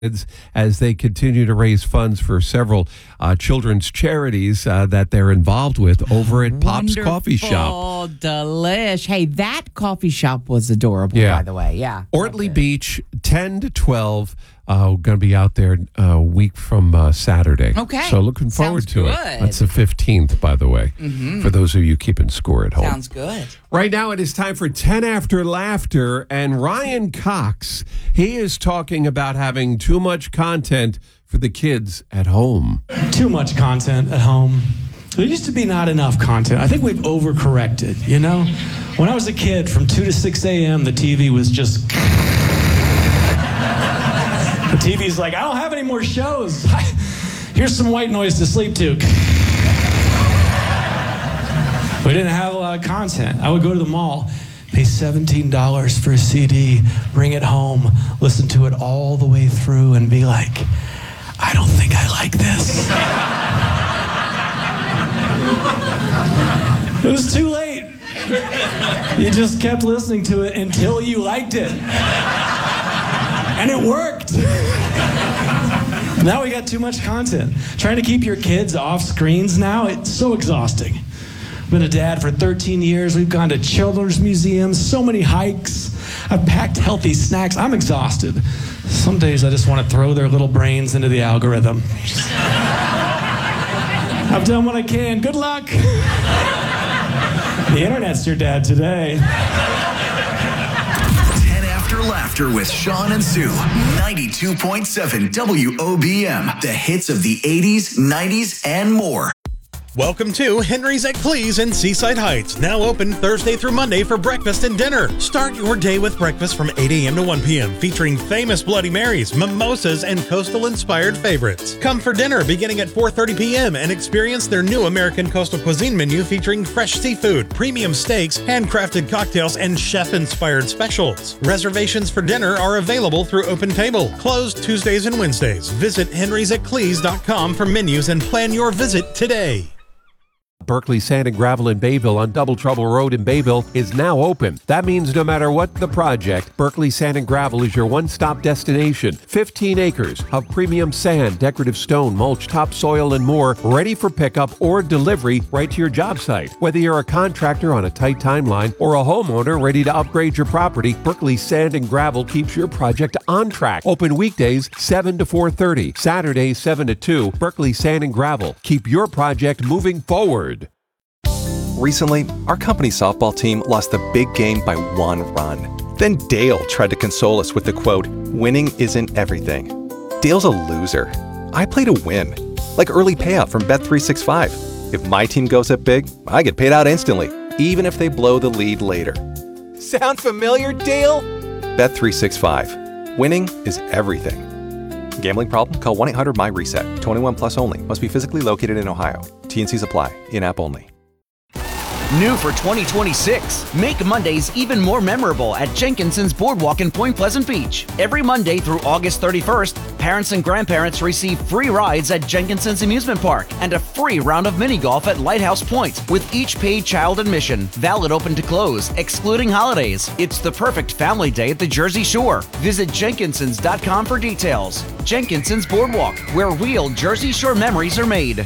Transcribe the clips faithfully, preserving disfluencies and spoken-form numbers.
As, as they continue to raise funds for several uh, children's charities uh, that they're involved with over at Pop's Wonderful, Coffee Shop. Oh, delish. Hey, that coffee shop was adorable, Yeah. by the way. Yeah. Ortley Beach, ten to twelve. Uh, going to be out there a week from uh, Saturday. Okay. So looking forward Sounds to good. it. That's the fifteenth, by the way, Mm-hmm. for those of you keeping score at home. Sounds good. Right now, it is time for ten After Laughter, and Ryan Cox, he is talking about having too much content for the kids at home. Too much content at home. There used to be not enough content. I think we've overcorrected, you know? When I was a kid, from two to six a.m., the T V was just... The T V's like, I don't have any more shows. Here's some white noise to sleep to. We didn't have a lot of content. I would go to the mall, pay seventeen dollars for a C D, bring it home, listen to it all the way through, and be like, I don't think I like this. It was too late. You just kept listening to it until you liked it. And it worked. Now we got too much content. Trying to keep your kids off screens now, it's so exhausting. I've been a dad for thirteen years. We've gone to children's museums, so many hikes. I've packed healthy snacks. I'm exhausted. Some days I just want to throw their little brains into the algorithm. I've done what I can. Good luck. The internet's your dad today. ten After Laughter with Sean and Sue. ninety-two point seven W O B M. The hits of the eighties, nineties, and more. Welcome to Henry's at Cleese in Seaside Heights, now open Thursday through Monday for breakfast and dinner. Start your day with breakfast from eight a.m. to one p.m. featuring famous Bloody Marys, mimosas, and coastal-inspired favorites. Come for dinner beginning at four thirty p.m. and experience their new American coastal cuisine menu featuring fresh seafood, premium steaks, handcrafted cocktails, and chef-inspired specials. Reservations for dinner are available through Open Table, closed Tuesdays and Wednesdays. Visit henrys at cleese dot com for menus and plan your visit today. Berkeley Sand and Gravel in Bayville on Double Trouble Road in Bayville is now open. That means no matter what the project, Berkeley Sand and Gravel is your one-stop destination. fifteen acres of premium sand, decorative stone, mulch, topsoil, and more, ready for pickup or delivery right to your job site. Whether you're a contractor on a tight timeline or a homeowner ready to upgrade your property, Berkeley Sand and Gravel keeps your project on track. Open weekdays seven to four thirty, Saturdays seven to two. Berkeley Sand and Gravel. Keep your project moving forward. Recently, our company softball team lost the big game by one run. Then Dale tried to console us with the quote, "Winning isn't everything." Dale's a loser. I play to win. Like early payout from Bet three sixty-five. If my team goes up big, I get paid out instantly, even if they blow the lead later. Sound familiar, Dale? Bet three sixty-five. Winning is everything. Gambling problem? Call one eight hundred M Y reset. twenty-one plus only. Must be physically located in Ohio. T and Cs apply. In-app only. New for twenty twenty-six. Make Mondays even more memorable at Jenkinson's Boardwalk in Point Pleasant Beach. Every Monday through August thirty-first, parents and grandparents receive free rides at Jenkinson's Amusement Park and a free round of mini golf at Lighthouse Point with each paid child admission, valid open to close, excluding holidays. It's the perfect family day at the Jersey Shore. Visit Jenkinsons dot com for details. Jenkinson's Boardwalk, where real Jersey Shore memories are made.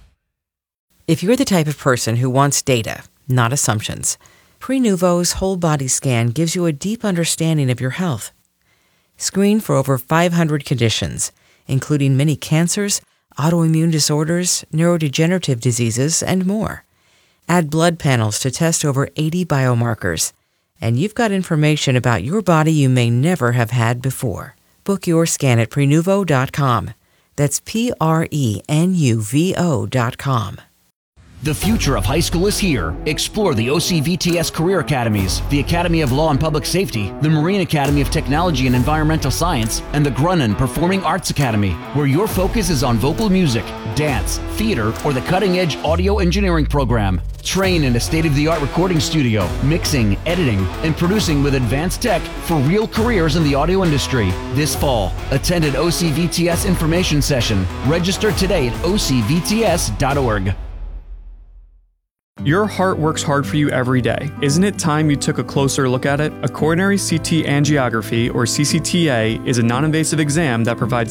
If you're the type of person who wants data, not assumptions, Prenuvo's whole body scan gives you a deep understanding of your health. Screen for over five hundred conditions, including many cancers, autoimmune disorders, neurodegenerative diseases, and more. Add blood panels to test over eighty biomarkers, and you've got information about your body you may never have had before. Book your scan at Prenuvo dot com. That's P R E N U V O dot com. The future of high school is here. Explore the O C V T S Career Academies, the Academy of Law and Public Safety, the Marine Academy of Technology and Environmental Science, and the Grunin Performing Arts Academy, where your focus is on vocal music, dance, theater, or the cutting-edge audio engineering program. Train in a state-of-the-art recording studio, mixing, editing, and producing with advanced tech for real careers in the audio industry. This fall, attend an O C V T S information session. Register today at O C V T S dot org. Your heart works hard for you every day. Isn't it time you took a closer look at it? A coronary C T angiography, or C C T A, is a non-invasive exam that provides